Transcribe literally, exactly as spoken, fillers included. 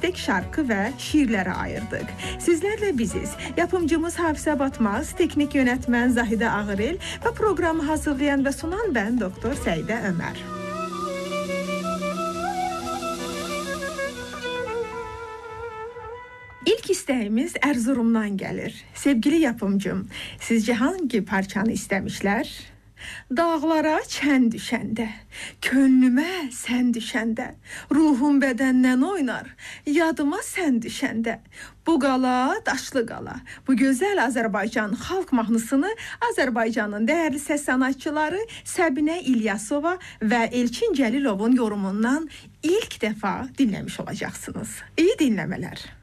tek şarkı və şiirlərə ayırdıq. Sizlərlə biziz. Yapımcımız Hafizə Batmaz, teknik yönetmen Zahidə Ağırel və programı hazırlayan və sunan ben Doktor Səidə Ömər. İlk istəyimiz Ərzurumdan gəlir. Sevgili yapımcım, sizcə hangi parçanı istəmişlər? Dağlara çən düşəndə, könlümə sən düşəndə, ruhum bədəndən oynar, yadıma sən düşəndə. Bu qala, daşlı qala, bu gözəl Azərbaycan xalq mahnısını Azərbaycanın dəyərli səs sanatçıları Səbinə İlyasova və Elçin Cəlilovun yorumundan ilk dəfə dinləmiş olacaqsınız. İyi dinləmələr.